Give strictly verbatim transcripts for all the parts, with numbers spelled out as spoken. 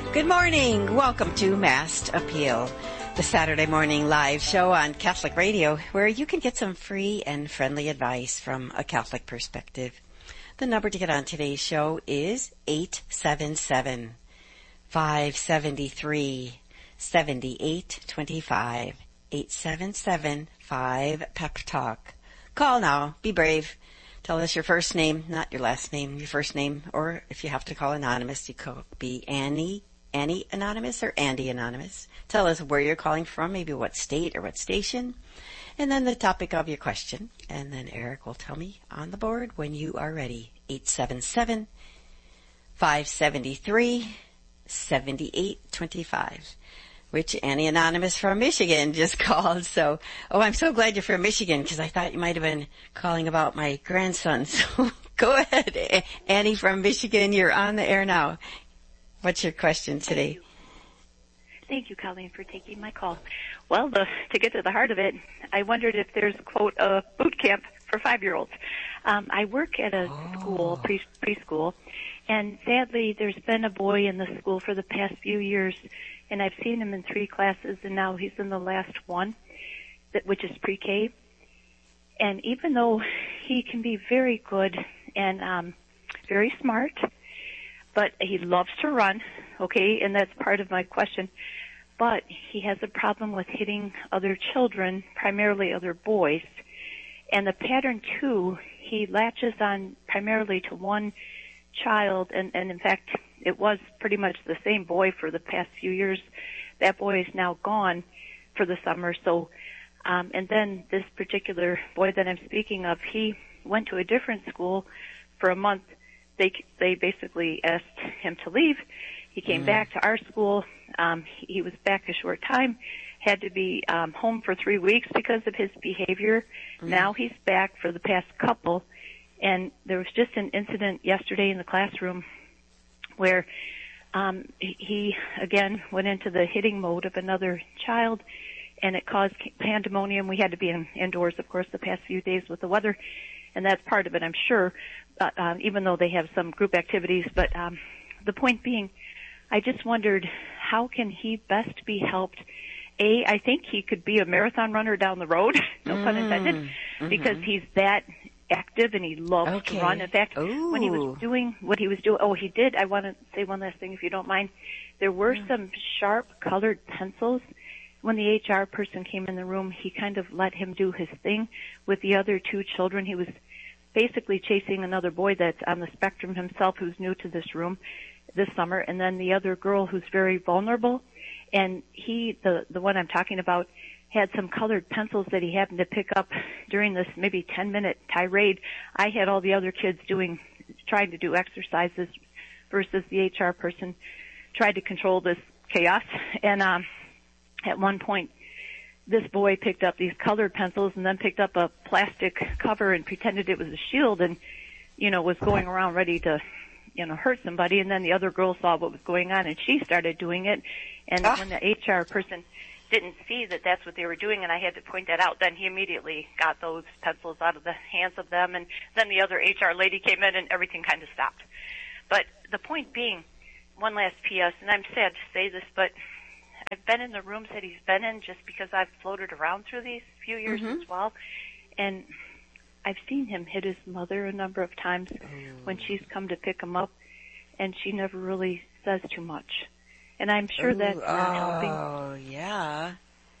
Good morning. Welcome to Mast Appeal, the Saturday morning live show on Catholic Radio, where you can get some free and friendly advice from a Catholic perspective. The number to get on today's show is eight seven seven, five seven three, seven eight two five, eight seven seven, five, P E P Talk. Call now. Be brave. Tell us your first name, not your last name, your first name, or if you have to call anonymous, you could be Annie, Annie Anonymous or Andy Anonymous. Tell us where you're calling from, maybe what state or what station, and then the topic of your question. And then Eric will tell me on the board when you are ready. eight seven seven, five seven three, seven eight two five. Which Annie Anonymous from Michigan just called. So, oh, I'm so glad you're from Michigan because I thought you might have been calling about my grandson. So go ahead, Annie from Michigan. You're on the air now. What's your question today? Thank you, Thank you Colleen, for taking my call. Well, the, to get to the heart of it, I wondered if there's, quote, a boot camp for five-year-olds. Um, I work at a oh. school, pre- preschool, and sadly there's been a boy in the school for the past few years, and I've seen him in three classes, and now he's in the last one, that, which is pre-K. And even though he can be very good and um, very smart, but he loves to run, okay, and that's part of my question, but he has a problem with hitting other children, primarily other boys. And the pattern, too, he latches on primarily to one child, and, and in fact, it was pretty much the same boy for the past few years. That boy is now gone for the summer. So, um, and then this particular boy that I'm speaking of, he went to a different school for a month. They they basically asked him to leave. He came mm. back to our school. Um, he, he was back a short time, had to be um, home for three weeks because of his behavior. Mm. Now he's back for the past couple. And there was just an incident yesterday in the classroom where um, he, again, went into the hitting mode of another child, and it caused pandemonium. We had to be in, indoors, of course, the past few days with the weather, and that's part of it, I'm sure, uh, uh, even though they have some group activities. But um, the point being, I just wondered, how can he best be helped? A, I think he could be a marathon runner down the road, no mm, pun intended, mm-hmm. because he's that active and he loves okay. to run. In fact, Ooh. when he was doing what he was doing, oh, he did, I want to say one last thing if you don't mind. There were yeah. some sharp colored pencils. When the H R person came in the room, he kind of let him do his thing with the other two children. He was basically chasing another boy that's on the spectrum himself who's new to this room this summer, and then the other girl who's very vulnerable. And he, the, the one I'm talking about, had some colored pencils that he happened to pick up during this maybe ten-minute tirade. I had all the other kids doing, trying to do exercises versus the H R person tried to control this chaos. And um, at one point, this boy picked up these colored pencils and then picked up a plastic cover and pretended it was a shield and, you know, was going around ready to, you know, hurt somebody. And then the other girl saw what was going on and she started doing it. And ah. when the H R person didn't see that that's what they were doing, and I had to point that out, then he immediately got those pencils out of the hands of them, and then the other H R lady came in and everything kind of stopped. But the point being, one last P S, and I'm sad to say this, but I've been in the rooms that he's been in just because I've floated around through these few years mm-hmm. as well, and I've seen him hit his mother a number of times mm. when she's come to pick him up, and she never really says too much. And I'm sure Ooh, that's not helping. Oh, yeah.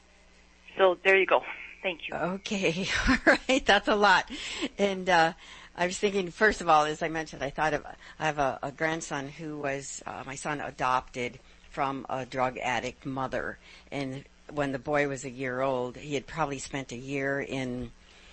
So there you go. Thank you. Okay. All right. That's a lot. And uh, I was thinking, first of all, as I mentioned, I thought of, I have a, a grandson who was, uh, my son adopted from a drug addict mother. And when the boy was a year old, he had probably spent a year in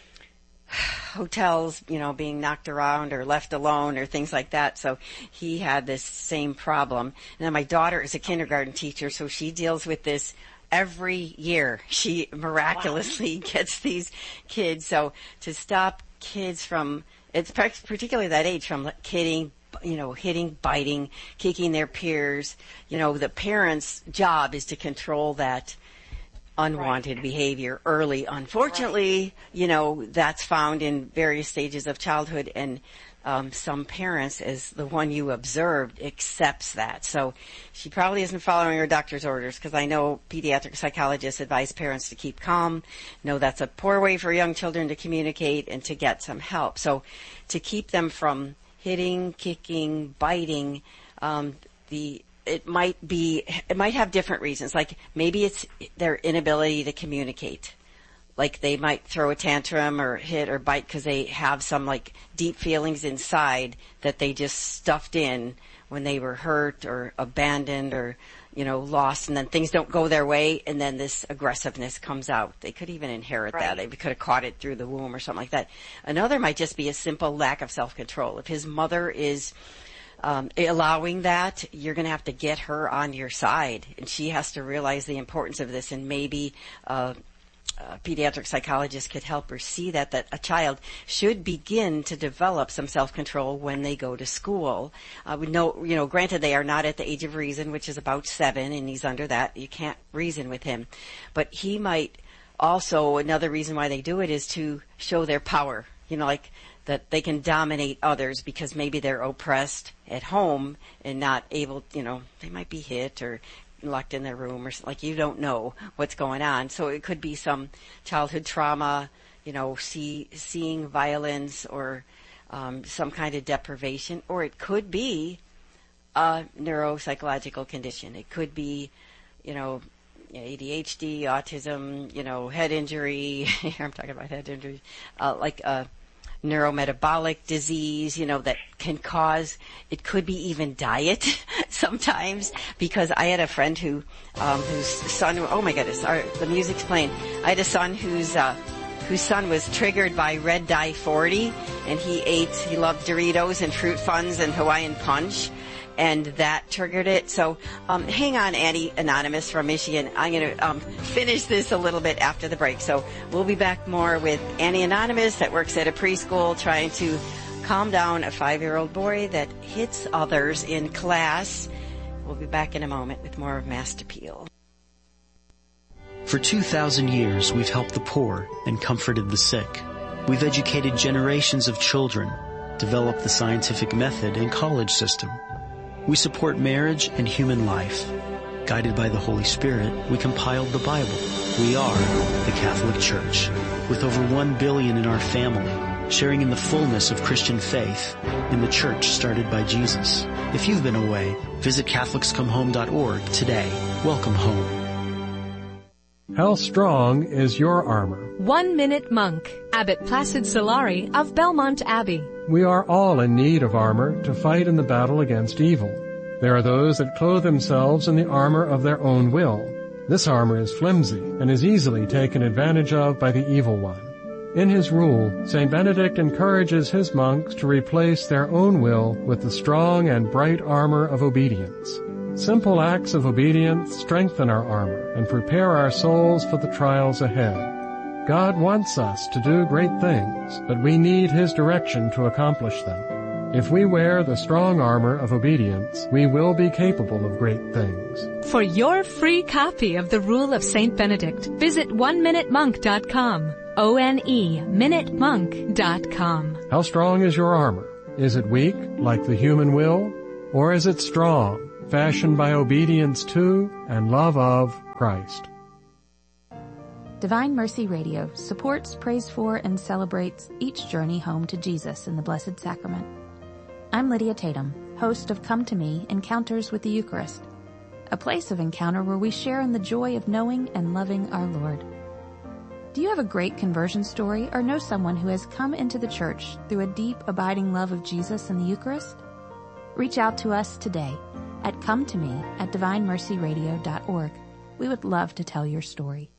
hotels, you know, being knocked around or left alone or things like that. So he had this same problem. Now my daughter is a kindergarten teacher, so she deals with this every year. She miraculously wow. gets these kids. So to stop kids from, it's particularly that age, from hitting, you know, hitting, biting, kicking their peers, you know, the parents' job is to control that unwanted right. behavior early. Unfortunately, right. you know, that's found in various stages of childhood, and um, some parents, as the one you observed, accepts that. So she probably isn't following her doctor's orders, because I know pediatric psychologists advise parents to keep calm, know that's a poor way for young children to communicate and to get some help. So to keep them from hitting, kicking, biting, um, the it might be, it might have different reasons. Like maybe it's their inability to communicate. Like they might throw a tantrum or hit or bite because they have some like deep feelings inside that they just stuffed in when they were hurt or abandoned or, you know, lost, and then things don't go their way, and then this aggressiveness comes out. They could even inherit right. that. They could have caught it through the womb or something like that. Another might just be a simple lack of self-control. If his mother is Um, allowing that, you're going to have to get her on your side, and she has to realize the importance of this, and maybe uh, a pediatric psychologist could help her see that, that a child should begin to develop some self-control when they go to school. Uh, we know, you know, granted they are not at the age of reason, which is about seven, and he's under that. You can't reason with him. But he might also, another reason why they do it is to show their power, you know, like that they can dominate others because maybe they're oppressed at home and not able, you know, they might be hit or locked in their room or something. Like you don't know what's going on. So it could be some childhood trauma, you know, see, seeing violence or um, some kind of deprivation, or it could be a neuropsychological condition. It could be, you know, A D H D, autism, you know, head injury. I'm talking about head injury, uh, like a neurometabolic disease, you know, that can cause, it could be even diet sometimes, because I had a friend who, um, whose son, oh my goodness, our, the music's playing. I had a son whose, uh, whose son was triggered by Red Dye forty, and he ate, he loved Doritos and Fruit Funds and Hawaiian Punch, and that triggered it. So um, hang on, Annie Anonymous from Michigan. I'm going to um, finish this a little bit after the break. So we'll be back more with Annie Anonymous that works at a preschool trying to calm down a five-year-old boy that hits others in class. We'll be back in a moment with more of Mass Appeal. For two thousand years, we've helped the poor and comforted the sick. We've educated generations of children, developed the scientific method and college system. We support marriage and human life. Guided by the Holy Spirit, we compiled the Bible. We are the Catholic Church, with over one billion in our family, sharing in the fullness of Christian faith in the church started by Jesus. If you've been away, visit Catholics Come Home dot org today. Welcome home. How strong is your armor? One Minute Monk, Abbot Placid Solari of Belmont Abbey. We are all in need of armor to fight in the battle against evil. There are those that clothe themselves in the armor of their own will. This armor is flimsy and is easily taken advantage of by the evil one. In his rule, Saint Benedict encourages his monks to replace their own will with the strong and bright armor of obedience. Simple acts of obedience strengthen our armor and prepare our souls for the trials ahead. God wants us to do great things, but we need His direction to accomplish them. If we wear the strong armor of obedience, we will be capable of great things. For your free copy of the Rule of Saint Benedict, visit one minute monk dot com. O N E, minute monk dot com. How strong is your armor? Is it weak, like the human will? Or is it strong, fashioned by obedience to and love of Christ? Divine Mercy Radio supports, prays for, and celebrates each journey home to Jesus in the Blessed Sacrament. I'm Lydia Tatum, host of Come to Me, Encounters with the Eucharist, a place of encounter where we share in the joy of knowing and loving our Lord. Do you have a great conversion story or know someone who has come into the church through a deep, abiding love of Jesus and the Eucharist? Reach out to us today at come to me at divine mercy radio dot org. We would love to tell your story.